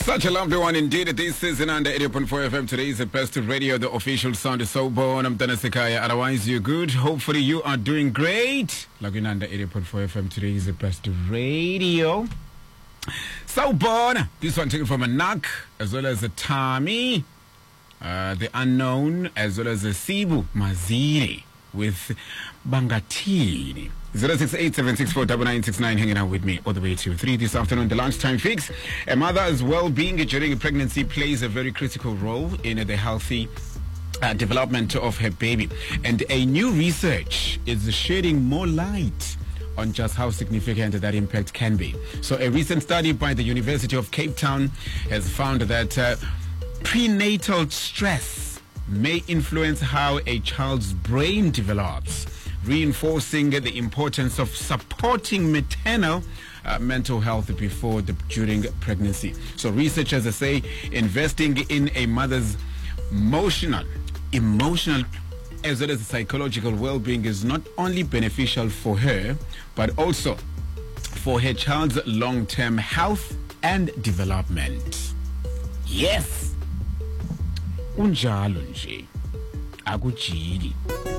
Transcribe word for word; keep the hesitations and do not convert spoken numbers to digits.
Such a lovely one indeed. This is in under eighty point four F M. Today is the best radio, the official sound is so born. I'm Dana Sekaya. Otherwise, you're good. Hopefully, you are doing great. Like in under eighty point four F M. Today is the best radio. So born. This one taken from a knock, as well as a Tommy, uh, the unknown, as well as a Sibu Maziri with Bangatini. zero six eight seven six four nine nine six nine, hanging out with me all the way to three this afternoon. The lunchtime fix. A mother's well-being during a pregnancy plays a very critical role in the healthy uh, development of her baby. And a new research is shedding more light on just how significant that impact can be. So a recent study by the University of Cape Town has found that uh, prenatal stress may influence how a child's brain develops, reinforcing the importance of supporting maternal uh, mental health before the during pregnancy. So researchers say investing in a mother's emotional, emotional as well as psychological well-being is not only beneficial for her, but also for her child's long-term health and development. Yes. Unjalo nje akujili.